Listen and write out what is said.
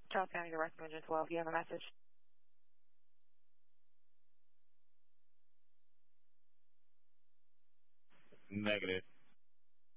Charles County Rescue Engine 12, you have a message? Negative.